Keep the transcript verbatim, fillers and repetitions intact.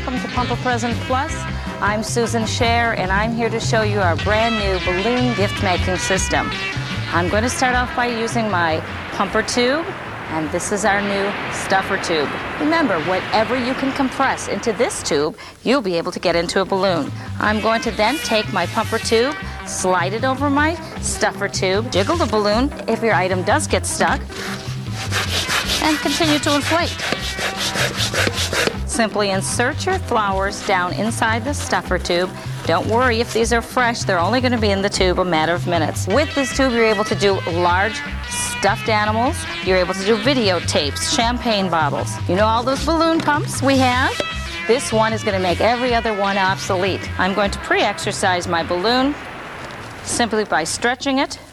welcome to Pump a Present Plus. I'm Susan Scher, and I'm here to show you our brand new balloon gift making system. I'm going to start off by using my pumper tube, and this is our new stuffer tube. Remember, whatever you can compress into this tube, you'll be able to get into a balloon. I'm going to then take my pumper tube, slide it over my stuffer tube, jiggle the balloon if your item does get stuck, and continue to inflate. Simply insert your flowers down inside the stuffer tube. Don't worry if these are fresh, they're only going to be in the tube a matter of minutes. With this tube, you're able to do large stuffed animals. You're able to do videotapes, champagne bottles. You know all those balloon pumps we have? This one is going to make every other one obsolete. I'm going to pre-exercise my balloon simply by stretching it